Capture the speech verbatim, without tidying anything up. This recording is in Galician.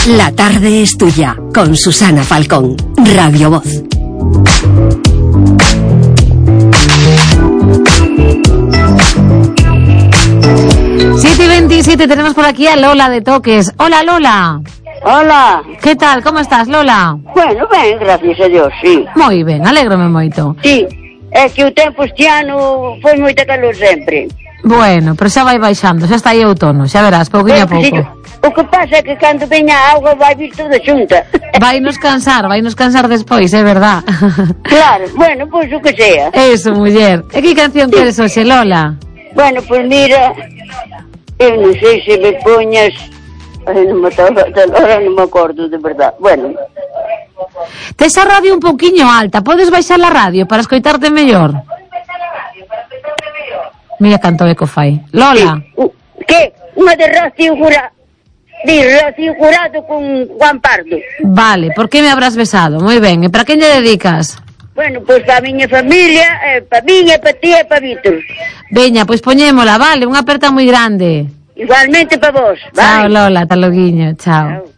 La tarde es tuya, con Susana Falcón, Radio Voz. siete y veintisiete, tenemos por aquí a Lola de Toques. Hola, Lola. Hola. Que tal, como estás, Lola? Bueno, ben, gracias a Dios, sí. Moi ben, alégrome moito. Sí, é que o tempo este ano foi moita calor sempre. Bueno, pero xa vai baixando, xa está aí outono, xa verás, pouquinho a pouco. Sí, o que pasa é que cando veña a auga vai vir toda xunta. Vai nos cansar, vai nos cansar despois, é verdad. Claro, bueno, pois pues, o que sea. Eso, muller. E que canción sí. queres hoxe, Lola? Bueno, pois pues mira, eu non sei se me poñas... Ai, non me ahora non me acordo, de verdad. Bueno. Tes a radio un pouquiño alta, podes baixar a radio para escoitarte mellor? Mira canto eco fai. Lola. Sí. Que? Unha de Rocío Jurado. De Rocío Jurado con Juan Pardo. Vale, por que me habrás besado? Moi ben, e para quen lle dedicas? Bueno, pois pues para a miña familia, eh, para miña, para ti e para Víctor. Veña, pois poñémola, vale, unha aperta moi grande. Igualmente para vos, vale? Chao, Lola, ata loguiño, chao. Chao.